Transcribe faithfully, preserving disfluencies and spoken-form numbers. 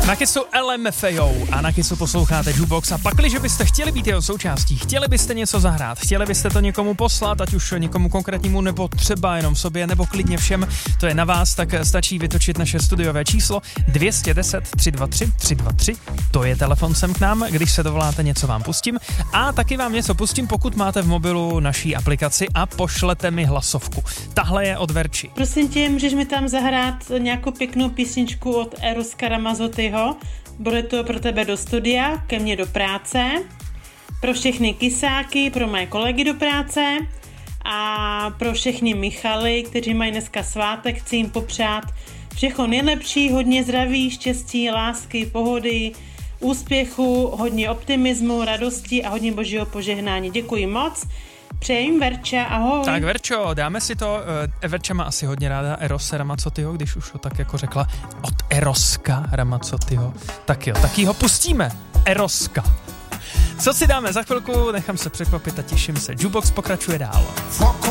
Na Kissu L M F A O a na Kissu posloucháte Jukebox a pakliže byste chtěli být jeho součástí, chtěli byste něco zahrát, chtěli byste to někomu poslat, ať už někomu konkrétnímu nebo třeba jenom sobě, nebo klidně všem, to je na vás, tak stačí vytočit naše studiové číslo dvě deset tři dva tři tři dva tři, to je telefon sem k nám, když se dovoláte, něco vám pustím a taky vám něco pustím, pokud máte v mobilu naší aplikaci a pošlete mi hlasovku. Tahle je od Verči. Prosím tě, můžeš mi tam zahrát nějakou pěknou písničku od Eroska Ramazzotyho? Bude to pro tebe do studia, ke mně do práce, pro všechny kysáky, pro moje kolegy do práce a pro všechny Michaly, kteří mají dneska svátek, chci jim popřát všechno nejlepší, hodně zdraví, štěstí, lásky, pohody, úspěchu, hodně optimismu, radosti a hodně božího požehnání. Děkuji moc. Přejím, Verča, ahoj. Tak Verčo, dáme si to, Verča má asi hodně ráda Erose Ramazzotyho, když už ho tak jako řekla, od Eroska Ramazzotyho. Tak jo, tak jí ho pustíme, Eroska. Co si dáme za chvilku, nechám se překvapit a těším se. Jukebox pokračuje dál.